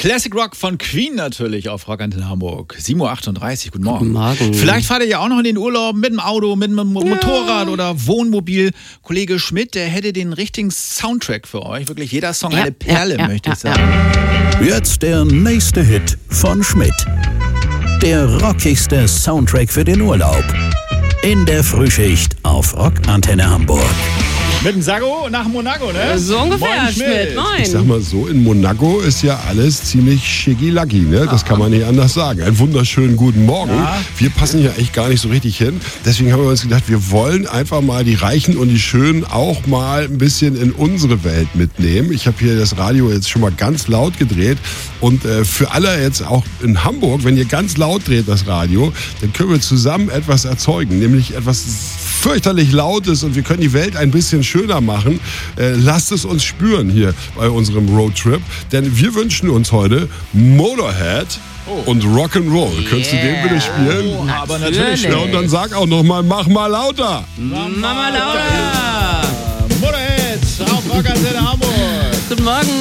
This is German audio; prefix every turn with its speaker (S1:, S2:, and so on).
S1: Classic Rock von Queen natürlich auf Rockantenne Hamburg. 7.38 Uhr, guten Morgen.
S2: Guten Morgen.
S1: Vielleicht fahrt ihr ja auch noch in den Urlaub mit dem Auto, mit dem Motorrad oder Wohnmobil. Kollege Schmidt, der hätte den richtigen Soundtrack für euch. Wirklich jeder Song eine Perle, möchte ich sagen.
S3: Jetzt der nächste Hit von Schmidt. Der rockigste Soundtrack für den Urlaub. In der Frühschicht auf Rockantenne Hamburg.
S1: Mit dem Sago nach Monaco, ne?
S2: So ungefähr,
S1: Moin,
S2: Schmidt. Moin.
S4: Ich sag mal so, in Monaco ist ja alles ziemlich schicki-lacki, ne? Das kann man nicht anders sagen. Einen wunderschönen guten Morgen.
S1: Ja.
S4: Wir passen hier echt gar nicht so richtig hin. Deswegen haben wir uns gedacht, wir wollen einfach mal die Reichen und die Schönen auch mal ein bisschen in unsere Welt mitnehmen. Ich habe hier das Radio jetzt schon mal ganz laut gedreht. Und für alle jetzt auch in Hamburg, wenn ihr ganz laut dreht das Radio, dann können wir zusammen etwas erzeugen. Nämlich etwas fürchterlich Lautes und wir können die Welt ein bisschen schöner machen. Lasst es uns spüren hier bei unserem Roadtrip. Denn wir wünschen uns heute Motorhead und Rock'n'Roll. Könntest du den bitte spielen?
S1: Oh, aber natürlich.
S4: Ja, und dann sag auch nochmal, mach mal lauter.
S2: Mama Laura.
S1: Motorhead auf Rockantenne Hamburg.
S2: Guten Morgen.